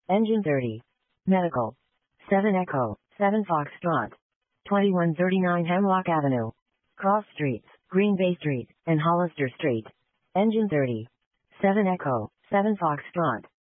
Engine 30. Medical. 7 Echo, 7 Foxtrot. 2139 Hemlock Avenue. Cross Streets, Green Bay Street, and Hollister Street. Engine 30. 7 Echo, 7 Foxtrot.